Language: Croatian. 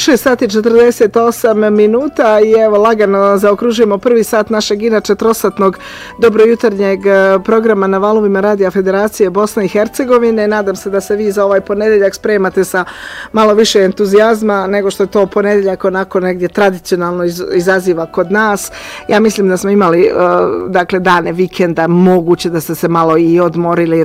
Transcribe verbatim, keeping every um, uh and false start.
šest sati četrdeset osam minuta i evo lagano zaokružujemo prvi sat našeg inače trosatnog dobrojutarnjeg programa na valovima Radija Federacije Bosne i Hercegovine. Nadam se da se vi za ovaj ponedjeljak spremate sa malo više entuzijazma nego što je to ponedjeljak onako negdje tradicionalno iz, izaziva kod nas. Ja mislim da smo imali uh, dakle dane vikenda, moguće da ste se malo i odmorili